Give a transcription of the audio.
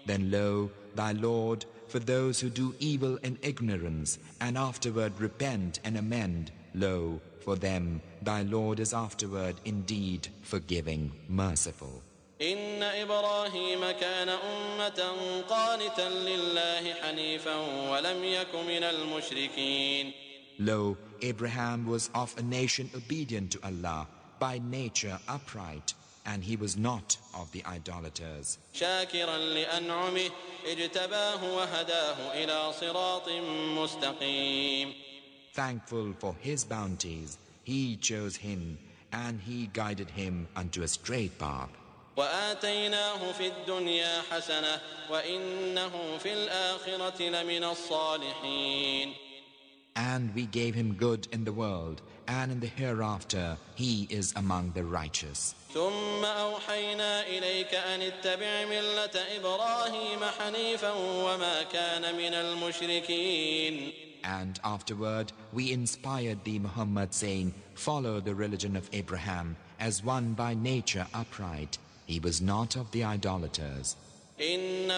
Then lo, thy Lord, for those who do evil in ignorance and afterward repent and amend, lo, for them thy Lord is afterward indeed forgiving, merciful. إن إبراهيم كان أمة قانتا لله حنيفا ولم يك من المشركين. Lo, Abraham was of a nation obedient to Allah, by nature upright, and he was not of the idolaters. شاكرا لأنعمه اجتباه وهداه إلى صراط مستقيم. Thankful for his bounties, he chose him, and he guided him unto a straight path. وآتيناه في الدنيا حسنة وإنه في الآخرة لمن الصالحين. And we gave him good in the world, and in the hereafter he is among the righteous. ثم أوحينا إليك أن اتبع ملة إبراهيم حنيفا وما كان من المشركين. And afterward we inspired thee, Muhammad, saying, follow the religion of Abraham as one by nature upright. He was not of the idolaters.